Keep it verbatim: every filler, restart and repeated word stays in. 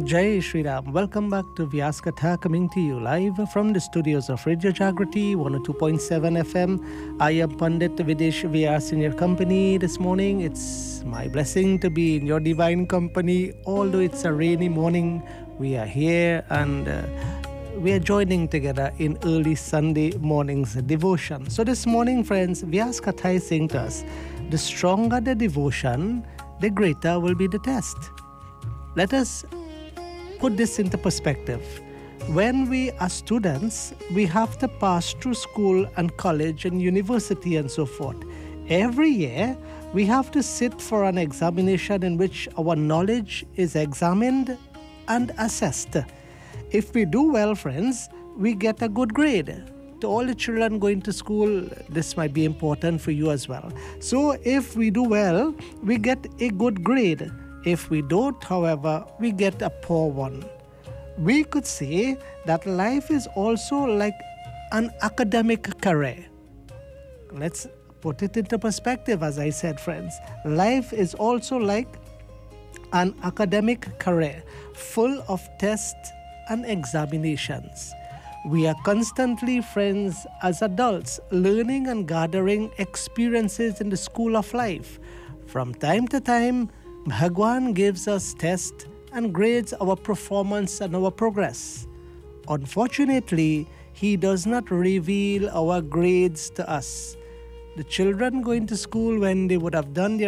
Jai Shri Ram. Welcome back to Vyas Katha, coming to you live from the studios of Radio Jagrati one oh two point seven F M. I am Pandit Videsh Vyas in your company this morning. It's my blessing to be in your divine company. Although it's a rainy morning, we are here and uh, we are joining together in early Sunday morning's devotion. So this morning, friends, Vyas Katha is saying to us, the stronger the devotion, the greater will be the test. Let us put this into perspective. When we are students, we have to pass through school and college and university and so forth. Every year, we have to sit for an examination in which our knowledge is examined and assessed. If we do well, friends, we get a good grade. To all the children going to school, this might be important for you as well. So if we do well, we get a good grade. If we don't, however, we get a poor one. We could say that life is also like an academic career. Let's put it into perspective, as I said, friends. Life is also like an academic career, full of tests and examinations. We are constantly, friends, as adults, learning and gathering experiences in the school of life. From time to time, Bhagwan gives us tests and grades our performance and our progress. Unfortunately, he does not reveal our grades to us. The children going to school, when they would have done their